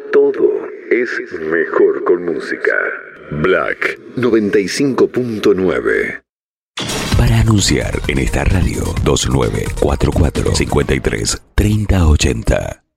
Todo es mejor con música. Black 95.9. Para anunciar en esta radio 2944 53 3080.